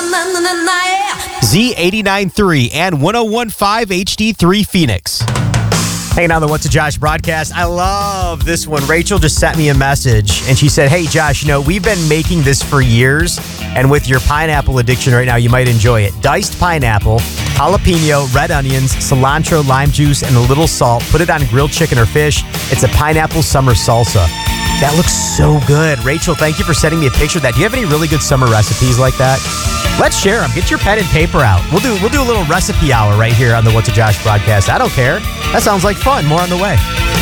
Z89.3 and 101.5 HD3 Phoenix. Hanging on the What to Josh broadcast. I love this one. Rachel just sent me a message and she said, hey Josh, we've been making this for years, and with your pineapple addiction right now, you might enjoy it. Diced pineapple, jalapeno, red onions, cilantro, lime juice, and a little salt. Put it on grilled chicken or fish. It's a pineapple summer salsa. That looks so good. Rachel, thank you for sending me a picture of that. Do you have any really good summer recipes like that? Let's share them. Get your pen and paper out. We'll do a little recipe hour right here on the What to Josh broadcast. I don't care. That sounds like fun. More on the way.